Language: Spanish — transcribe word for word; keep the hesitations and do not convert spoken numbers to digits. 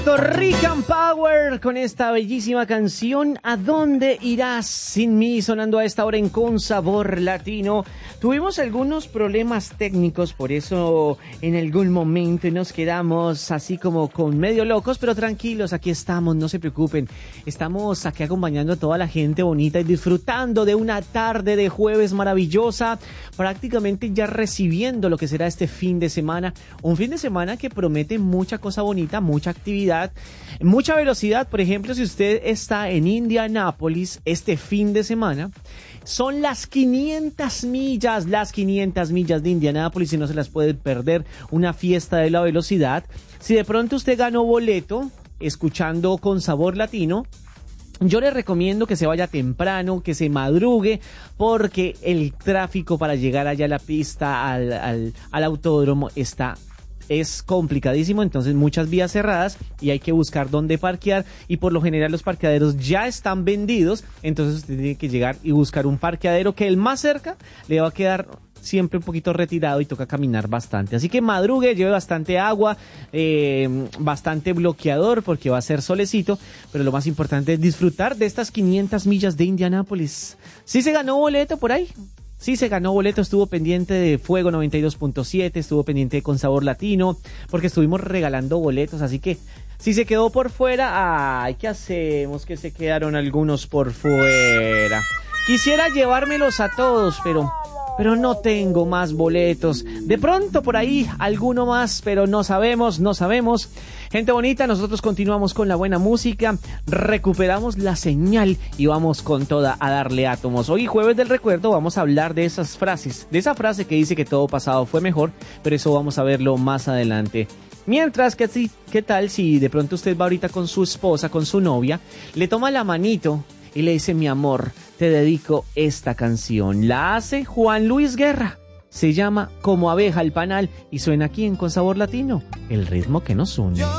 Rican Power con esta bellísima canción ¿A dónde irás sin mí? Sonando a esta hora en Con Sabor Latino. Tuvimos algunos problemas técnicos, por eso en algún momento nos quedamos así como con medio locos, pero tranquilos, aquí estamos, no se preocupen. Estamos aquí acompañando a toda la gente bonita y disfrutando de una tarde de jueves maravillosa, prácticamente ya recibiendo lo que será este fin de semana, un fin de semana que promete mucha cosa bonita, mucha actividad, mucha velocidad. Por ejemplo, si usted está en Indianápolis este fin de semana, son las quinientas millas, las quinientas millas de Indianápolis y no se las puede perder, una fiesta de la velocidad. Si de pronto usted ganó boleto escuchando Con Sabor Latino, yo le recomiendo que se vaya temprano, que se madrugue, porque el tráfico para llegar allá a la pista, al, al, al autódromo, está es complicadísimo, entonces muchas vías cerradas y hay que buscar dónde parquear, y por lo general los parqueaderos ya están vendidos, entonces usted tiene que llegar y buscar un parqueadero que el más cerca le va a quedar siempre un poquito retirado y toca caminar bastante. Así que madrugue, lleve bastante agua, eh, bastante bloqueador porque va a ser solecito, pero lo más importante es disfrutar de estas quinientas millas de Indianápolis. ¿Sí se ganó boleto por ahí? Sí se ganó boleto, estuvo pendiente de Fuego noventa y dos punto siete, estuvo pendiente de Con Sabor Latino, porque estuvimos regalando boletos, así que si se quedó por fuera, ay, ¿qué hacemos? Que se quedaron algunos por fuera. Quisiera llevármelos a todos, pero... pero no tengo más boletos. De pronto por ahí alguno más, pero no sabemos, no sabemos. Gente bonita, nosotros continuamos con la buena música, recuperamos la señal y vamos con toda a darle átomos. Hoy, jueves del recuerdo, vamos a hablar de esas frases, de esa frase que dice que todo pasado fue mejor, pero eso vamos a verlo más adelante. Mientras, ¿qué, qué tal si de pronto usted va ahorita con su esposa, con su novia, le toma la manito y le dice: mi amor, te dedico esta canción? La hace Juan Luis Guerra. Se llama Como abeja el panal y suena aquí en Con Sabor Latino, el ritmo que nos une.